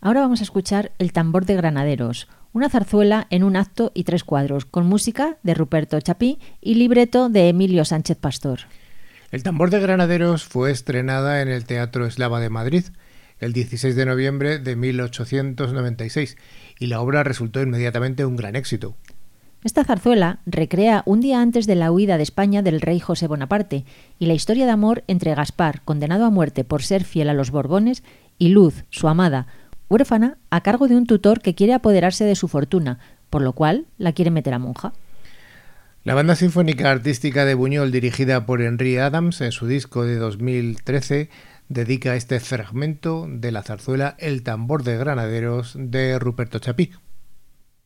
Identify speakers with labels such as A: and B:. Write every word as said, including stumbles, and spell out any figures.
A: Ahora vamos a escuchar El tambor de granaderos, una zarzuela en un acto y tres cuadros, con música de Ruperto Chapí y libreto de Emilio Sánchez Pastor.
B: El tambor de granaderos fue estrenada en el Teatro Eslava de Madrid el dieciséis de noviembre de mil ochocientos noventa y seis y la obra resultó inmediatamente un gran éxito.
A: Esta zarzuela recrea un día antes de la huida de España del rey José Bonaparte y la historia de amor entre Gaspar, condenado a muerte por ser fiel a los Borbones, y Luz, su amada, huérfana, a cargo de un tutor que quiere apoderarse de su fortuna, por lo cual la quiere meter a monja.
B: La banda sinfónica artística de Buñol, dirigida por Henry Adams, en su disco de dos mil trece, dedica este fragmento de la zarzuela El tambor de granaderos de Ruperto Chapí.